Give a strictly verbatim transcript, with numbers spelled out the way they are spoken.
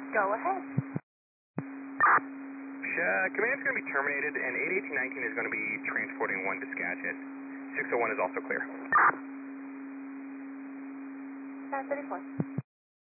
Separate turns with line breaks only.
Go ahead.
Uh, command's going to be terminated, and eight eighteen nineteen is going to be transporting one to Skagit. six oh one is also clear.
ten thirty-four.